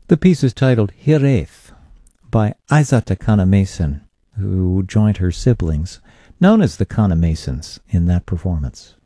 The piece is titled Hireth by Isa Takana Mason, who joined her siblings, known as the Kana Masons, in that performance.